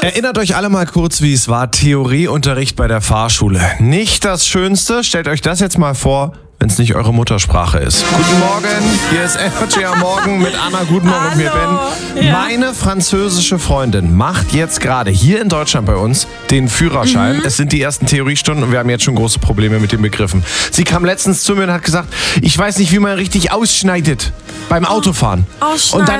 Erinnert euch alle mal kurz, wie es war. Theorieunterricht bei der Fahrschule. Nicht das Schönste. Stellt euch das jetzt mal vor, wenn es nicht eure Muttersprache ist. Guten Morgen, hier ist Energy am Morgen mit Anna, guten Morgen und mir Ben. Ja. Meine französische Freundin macht jetzt gerade hier in Deutschland bei uns den Führerschein. Es sind die ersten Theoriestunden und wir haben jetzt schon große Probleme mit den Begriffen. Sie kam letztens zu mir und hat gesagt, ich weiß nicht, wie man richtig ausschneidet beim Autofahren. Und dann